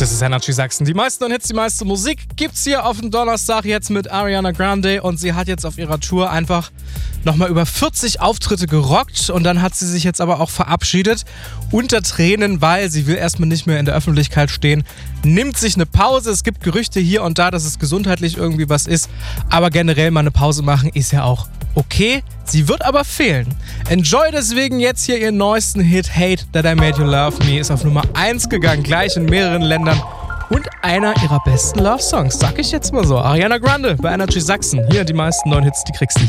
Das ist Energy Sachsen. Die meisten Hits, die meiste Musik gibt's hier auf dem Donnerstag jetzt mit Ariana Grande und sie hat jetzt auf ihrer Tour einfach nochmal über 40 Auftritte gerockt und dann hat sie sich jetzt aber auch verabschiedet unter Tränen, weil sie will erstmal nicht mehr in der Öffentlichkeit stehen, nimmt sich eine Pause. Es gibt Gerüchte hier und da, dass es gesundheitlich irgendwie was ist, aber generell mal eine Pause machen ist ja auch okay. Sie wird aber fehlen. Enjoy deswegen jetzt hier ihren neuesten Hit Hate That I Made You Love Me, ist auf Nummer 1 gegangen, gleich in mehreren Ländern und einer ihrer besten Love-Songs, sag ich jetzt mal so. Ariana Grande bei Energy Sachsen. Hier die meisten neuen Hits, die kriegst du